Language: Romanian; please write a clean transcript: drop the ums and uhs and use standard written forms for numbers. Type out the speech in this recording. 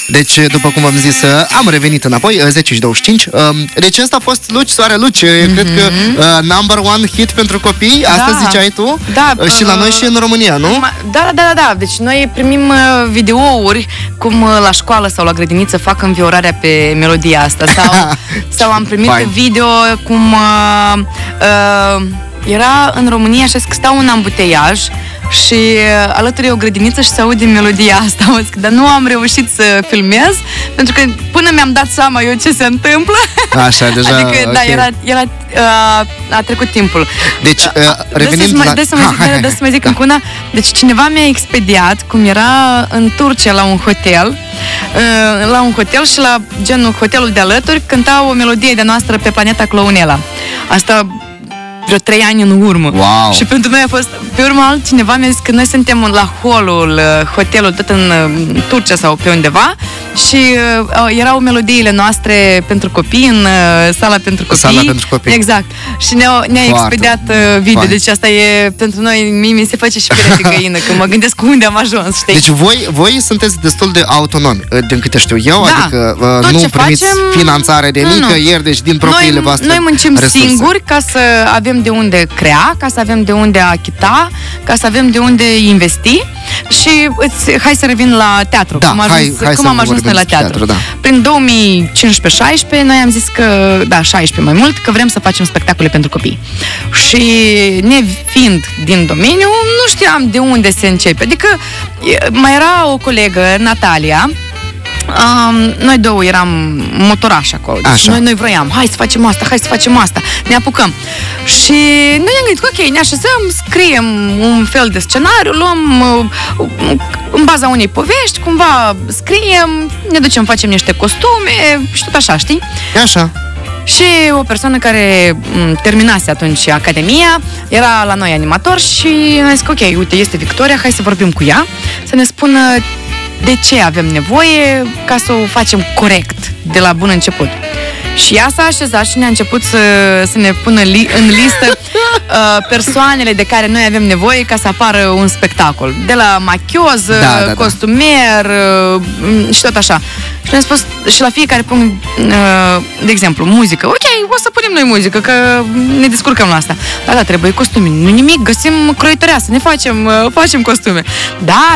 Deci, după cum am zis, am revenit înapoi, 10:25. Deci ăsta a fost Luci, Soare Luci. Cred că number one hit pentru copii. Asta ziceai tu? Da. Și la noi și în România, nu? Da. Deci noi primim videouri cum la școală sau la grădiniță fac înviorarea pe melodia asta. Sau am primit video cum era în România și că stau în ambuteiaj și alături e o grădiniță și se aude melodia asta. Dar nu am reușit să filmez pentru că până mi-am dat seama eu ce se întâmplă. Așa, deja, adică, okay. A trecut timpul. Deci, revenind la... să mai zic încă una. Deci cineva mi-a expediat cum era în Turcia la un hotel. Și la genul hotelul de alături cânta o melodie de noastră pe Planeta Clownela. Asta vreo 3 ani în urmă. Wow. Și pentru noi a fost, pe urmă altcineva mi-a zis că noi suntem la hall-ul, hotelul tot în Turcia sau pe undeva și erau melodiile noastre pentru copii în sala pentru copii. Sala pentru copii. Exact. Și ne-a expediat video. Deci asta e pentru noi, mi se face și pielea de găină, că mă gândesc unde am ajuns, știi? Deci voi sunteți destul de autonomi, din câte știu eu, adică nu primiți finanțare de nicăieri, deci din propriile voastre Noi muncim resurse. singuri ca să avem de unde crea, ca să avem de unde achita, ca să avem de unde investi. Și hai să revin la teatru. Da, cum am ajuns noi la teatru. Prin 2015-16 noi am zis că, 16 mai mult, că vrem să facem spectacole pentru copii. Și nefiind din domeniu, nu știam de unde se începe. Adică mai era o colegă, Natalia. Noi două eram motorași acolo. Deci noi vroiam, hai să facem asta, ne apucăm. Și noi ne-am gândit, ok, ne așezăm, scriem un fel de scenariu, luăm în baza unei povești, cumva scriem, ne ducem, facem niște costume și tot așa, știi? Așa. Și o persoană care terminase atunci Academia era la noi animator și ne-a zis, ok, uite, este Victoria, hai să vorbim cu ea, să ne spună de ce avem nevoie ca să o facem corect de la bun început. Și ea s-a așezat și ne-a început să ne pună în listă persoanele de care noi avem nevoie ca să apară un spectacol. De la machios, costumier și tot așa. Și ne-a spus, și la fiecare punct, de exemplu, muzică. Ok, o să punem noi muzică, că ne descurcăm la asta. Da, trebuie costume. Nu nimic, găsim croitoreasă, ne facem costume. Da,